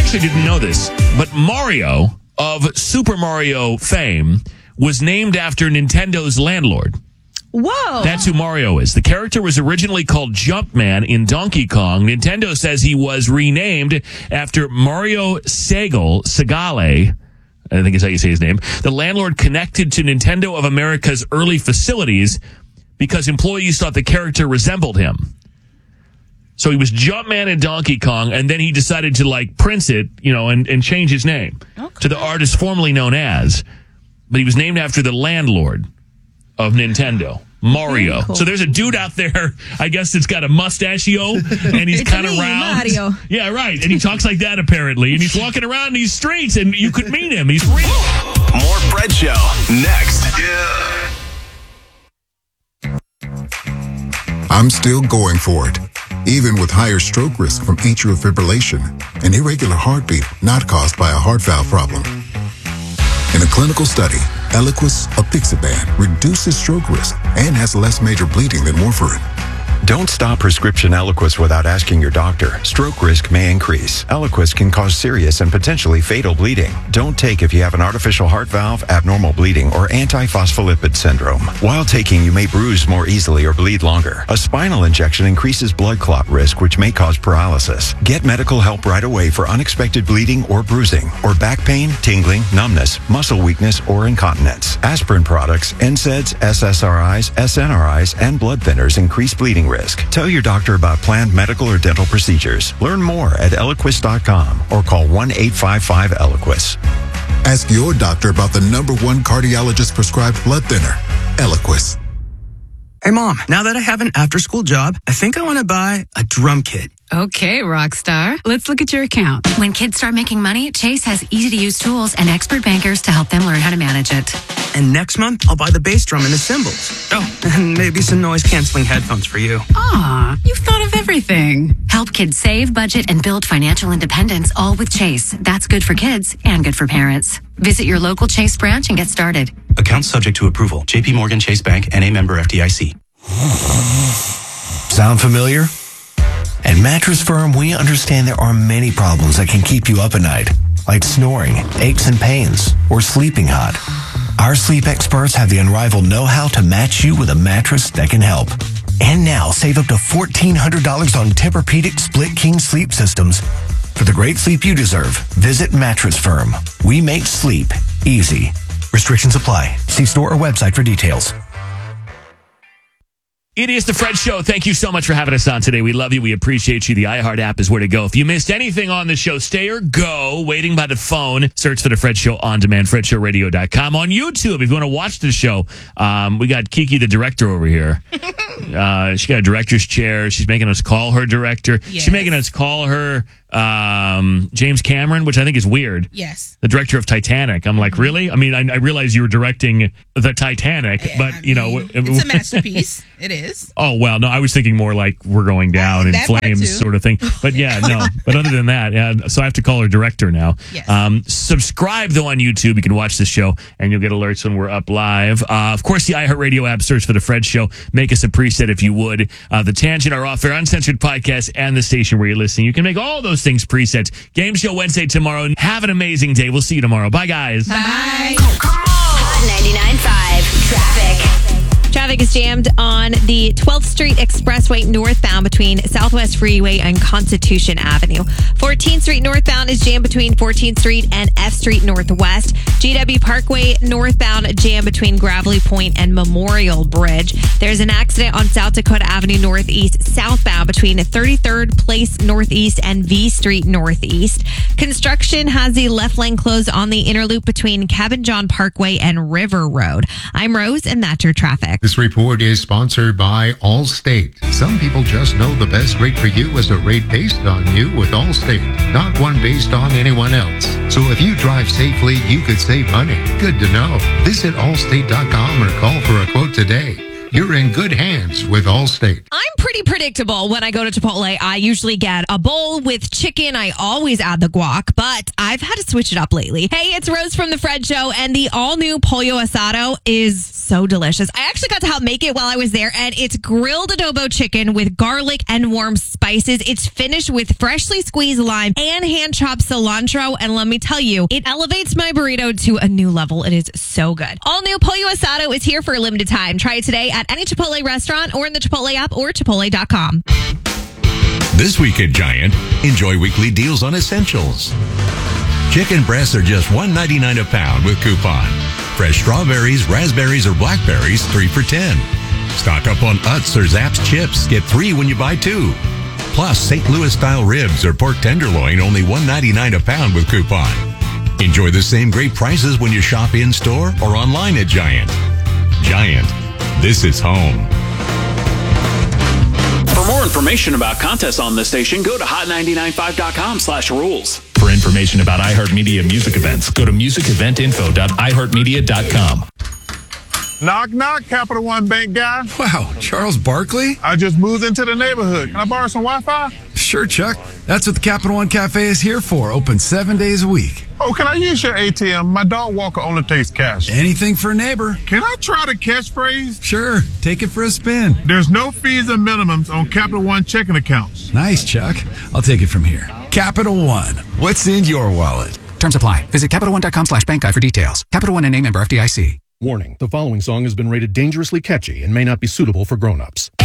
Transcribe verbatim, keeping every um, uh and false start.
actually didn't know this, but Mario of Super Mario fame was named after Nintendo's landlord. Whoa. That's who Mario is. The character was originally called Jumpman in Donkey Kong. Nintendo says he was renamed after Mario Segal, Segale, I think is how you say his name, the landlord connected to Nintendo of America's early facilities because employees thought the character resembled him. So he was Jumpman in Donkey Kong, and then he decided to, like, print it, you know, and, and change his name okay. to the artist formerly known as. But he was named after the landlord of Nintendo, Mario. Cool. So there's a dude out there, I guess, that's got a mustachio, and he's kind of round. Mario. Yeah, right. And he talks like that, apparently. And he's walking around these streets, and you could meet him. He's real. More Fred Show next. Yeah. I'm still going for it, even with higher stroke risk from atrial fibrillation, an irregular heartbeat not caused by a heart valve problem. In a clinical study, Eliquis apixaban reduces stroke risk and has less major bleeding than warfarin. Don't stop prescription Eliquis without asking your doctor. Stroke risk may increase. Eliquis can cause serious and potentially fatal bleeding. Don't take if you have an artificial heart valve, abnormal bleeding, or antiphospholipid syndrome. While taking, you may bruise more easily or bleed longer. A spinal injection increases blood clot risk, which may cause paralysis. Get medical help right away for unexpected bleeding or bruising, or back pain, tingling, numbness, muscle weakness, or incontinence. Aspirin products, N SAIDs, S S R Is, S N R Is, and blood thinners increase bleeding risk. Tell your doctor about planned medical or dental procedures. Learn more at Eliquis dot com or call one eight five five Eliquis. Ask your doctor about the number one cardiologist prescribed blood thinner, Eliquis. Hey, Mom, now that I have an after-school job, I think I want to buy a drum kit. Okay, rock star. Let's look at your account. When kids start making money, Chase has easy-to-use tools and expert bankers to help them learn how to manage it. And next month, I'll buy the bass drum and the cymbals. Oh, and maybe some noise-canceling headphones for you. Aw, you've thought of everything. Help kids save, budget, and build financial independence, all with Chase. That's good for kids and good for parents. Visit your local Chase branch and get started. Account subject to approval. J P Morgan Chase Bank, N A member F D I C. Sound familiar? At Mattress Firm, we understand there are many problems that can keep you up at night, like snoring, aches and pains, or sleeping hot. Our sleep experts have the unrivaled know-how to match you with a mattress that can help. And now, save up to fourteen hundred dollars on Tempur-Pedic Split King sleep systems. For the great sleep you deserve, visit Mattress Firm. We make sleep easy. Restrictions apply. See store or website for details. It is the Fred Show. Thank you so much for having us on today. We love you. We appreciate you. The iHeart app is where to go. If you missed anything on the show, stay or go. Waiting by the phone. Search for the Fred Show on demand. Fred Show Radio dot com. On YouTube, if you want to watch the show, um, we got Kiki, the director, over here. Uh, she got a director's chair. She's making us call her director. Yes. She's making us call her um, James Cameron, which I think is weird. Yes. The director of Titanic. I'm like, really? I mean, I, I realize you were directing the Titanic, Yeah, but, I you know. mean, it's a masterpiece. It is. Oh, well, no, I was thinking more like we're going down in That part too. flames sort of thing. But yeah, no. But other than that, yeah, so I have to call her director now. Yes. Um, subscribe, though, on YouTube. You can watch the show, and you'll get alerts when we're up live. Uh, of course, the iHeartRadio app, search for The Fred Show. Make us a preset if you would. Uh, the Tangent, our off-air uncensored podcast, and the station where you're listening. You can make all those things presets. Game Show Wednesday tomorrow. Have an amazing day. We'll see you tomorrow. Bye, guys. Bye. Hot ninety-nine point five Traffic. Traffic is jammed on the twelfth Street Expressway northbound between Southwest Freeway and Constitution Avenue. fourteenth Street northbound is jammed between fourteenth Street and F Street Northwest. G W Parkway northbound jammed between Gravelly Point and Memorial Bridge. There's an accident on South Dakota Avenue Northeast southbound between thirty-third Place Northeast and V Street Northeast. Construction has the left lane closed on the inner loop between Cabin John Parkway and River Road. I'm Rose, and that's your traffic. This report is sponsored by Allstate. Some people just know the best rate for you is a rate based on you with Allstate, not one based on anyone else. So if you drive safely, you could save money. Good to know. Visit allstate dot com or call for a quote today. you're in good hands with Allstate. I'm pretty predictable when I go to Chipotle. I usually get a bowl with chicken. I always add the guac, but I've had to switch it up lately. Hey, it's Rose from The Fred Show, and the all-new Pollo Asado is so delicious. I actually got to help make it while I was there, and it's grilled adobo chicken with garlic and warm spices. It's finished with freshly squeezed lime and hand-chopped cilantro, and let me tell you, it elevates my burrito to a new level. It is so good. All-new Pollo Asado is here for a limited time. Try it today at any Chipotle restaurant or in the Chipotle app or chipotle dot com. This week at Giant, enjoy weekly deals on essentials. Chicken breasts are just one ninety-nine a pound with coupon. Fresh strawberries, raspberries, or blackberries, three for ten. Stock up on Utz or Zapp's chips. Get three when you buy two. Plus, Saint Louis-style ribs or pork tenderloin, only one ninety-nine a pound with coupon. Enjoy the same great prices when you shop in-store or online at Giant. Giant, this is home. For more information about contests on this station, go to hot nine nine five dot com slash rules. For information about iHeartMedia music events, go to music event info dot i heart media dot com. Knock, knock, Capital One Bank guy. Wow, Charles Barkley? I just moved into the neighborhood. Can I borrow some Wi-Fi? Sure, Chuck. That's what the Capital One Cafe is here for. Open seven days a week. Oh, can I use your A T M? My dog walker only takes cash. Anything for a neighbor. Can I try the catchphrase? Sure. Take it for a spin. There's no fees and minimums on Capital One checking accounts. Nice, Chuck. I'll take it from here. Capital One. What's in your wallet? Terms apply. Visit Capital One dot com slash bank guide for details. Capital One and name member F D I C. Warning, the following song has been rated dangerously catchy and may not be suitable for grown-ups.